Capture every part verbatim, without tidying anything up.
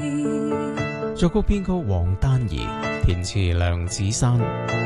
作曲編曲黃丹儀，填詞梁子珊，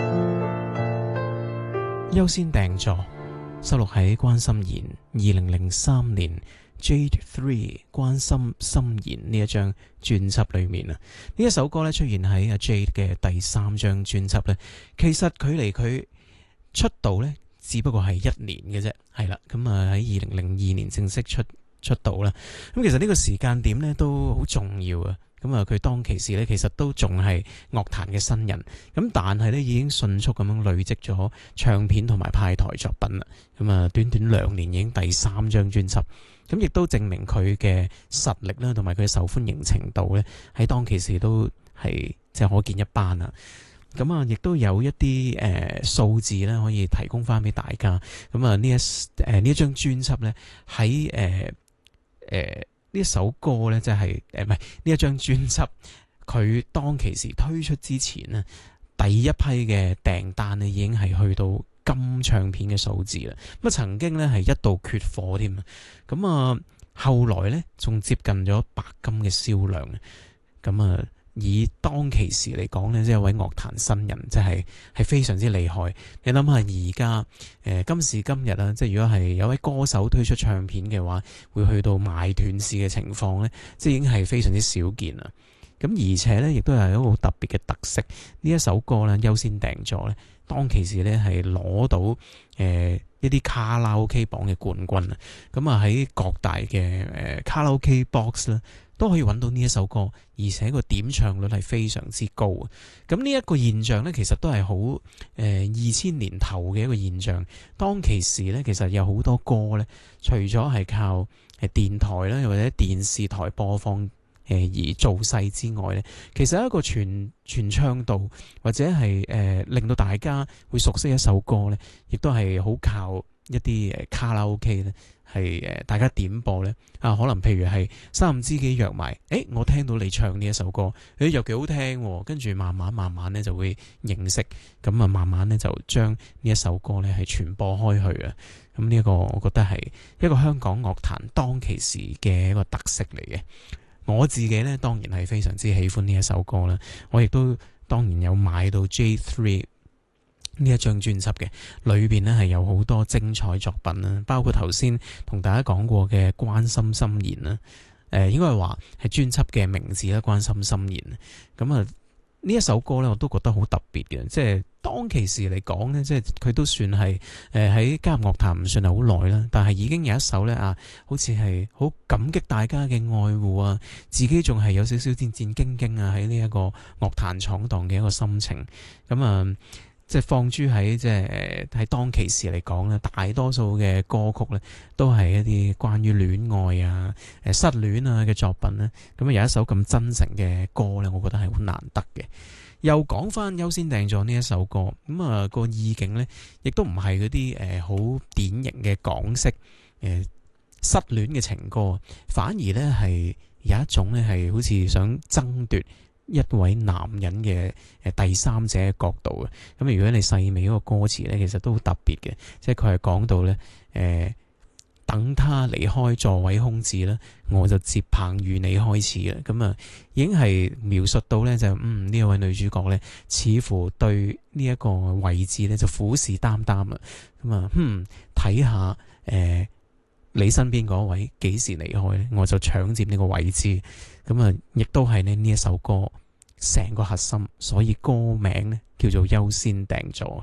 優先訂座收錄喺關心妍二零零三年 Jade Three 關心心妍呢一張專輯裏面啊。呢一首歌咧出現喺阿 Jade 嘅第三張專輯咧，其實距離佢出道咧只不過係一年嘅啫，係啦，咁啊喺二零零二年正式出出道啦。咁其實呢個時間點咧都好重要啊。咁啊，佢當其時咧，其實都仲係樂壇嘅新人，咁但係咧已經迅速咁樣累積咗唱片同埋派台作品啦。咁啊，短短兩年已經第三張專輯，咁亦都證明佢嘅實力啦，同埋佢嘅受歡迎程度咧，喺當其時都係即係可見一斑啊。咁啊，亦都有一啲誒數字咧，可以提供翻俾大家。咁啊，呢一誒呢一張專輯咧，喺誒誒。呃呃呢一首歌咧，即係誒，唔係呢一張專輯，佢當其時推出之前呢，第一批嘅訂單咧已經係去到金唱片嘅數字啦。咁啊，曾經咧係一度缺貨添啊。咁啊，後來咧仲接近咗白金嘅銷量。咁啊，以當其時嚟講咧，即係一位樂壇新人，即係係非常之厲害。你諗下而家誒今時今日啦，即係如果係有位歌手推出唱片嘅話，會去到賣斷市嘅情況咧，即係已經係非常之少見啦。咁而且咧，亦都係一個好特別嘅特色。呢一首歌咧，優先訂座咧，當其時咧係攞到誒、呃、一啲卡拉 OK 榜嘅冠軍啊。咁啊喺各大嘅誒、呃、卡拉 OK box 咧，都可以揾到呢一首歌，而且個點唱率係非常之高。咁呢一個現象呢，其實都係好誒二千年頭嘅一個現象。當其時呢，其實有好多歌呢，除咗係靠誒電台啦，又或者電視台播放誒而造勢之外呢，其實一個傳傳唱度或者係誒、呃、令到大家會熟悉一首歌呢，亦都係好靠一啲誒卡拉 OK 咧。係誒，大家點播呢？啊，可能譬如係三五知己約埋，誒，我聽到你唱呢一首歌，誒，又幾好聽喎，跟住慢慢慢慢咧就會認識，咁啊，慢慢咧就將呢一首歌咧係傳播開去啊。咁呢一個我覺得係一個香港樂壇當其時嘅一個特色嚟嘅。我自己咧當然係非常之喜歡呢一首歌啦，我亦都當然有買到 Jade Three。呢一張專輯嘅裏邊呢係有好多精彩作品啦，包括頭先同大家講過嘅《關心心妍》啦，誒、呃、應該係話係專輯嘅名字啦，《關心心妍》。咁啊呢一首歌呢，我都覺得好特別嘅，即係當其時嚟講呢，即係佢都算係誒喺加入樂壇唔算係好耐啦，但係已經有一首呢，啊，好似係好感激大家嘅愛護啊，自己仲係有少少戰戰兢兢啊喺呢一個樂壇闖蕩嘅一個心情，咁啊。即係放諸喺即係喺當其時嚟講咧，大多數嘅歌曲咧都係一啲關於戀愛啊、誒失戀啊嘅作品咧。咁啊有一首咁真誠嘅歌咧，我覺得係好難得嘅。又講翻優先訂座呢一首歌，咁啊個意境咧，亦都唔係嗰啲誒好典型嘅港式誒、呃、失戀嘅情歌，反而咧係有一種咧係好似想爭奪一位男人嘅誒第三者嘅角度嘅。咁如果你細微嗰個歌詞咧，其實都好特別嘅，即係佢係講到咧誒、呃，等他離開座位空置啦，我就接棒與你開始啦。咁啊，已經係描述到咧就嗯呢一位女主角咧，似乎對呢一個位置咧就虎視眈眈啦。咁啊，嗯睇下誒你身邊嗰位幾時離開咧，我就搶佔呢個位置。咁啊，亦都係呢呢一首歌成個核心，所以歌名呢叫做優先訂座。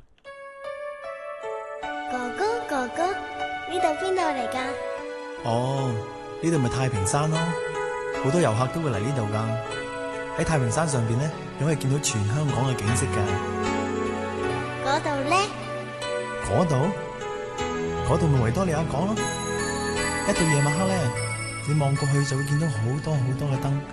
哥哥哥哥，呢度邊度嚟㗎？ 哦，呢度咪太平山咯，好多遊客都會嚟呢度㗎。喺太平山上邊呢，你可以見到全香港嘅景色㗎。 嗰度呢？ 嗰度？嗰度咪維多利亞港咯。一到夜晚黑呢，你望過去就會見到好多好多嘅燈。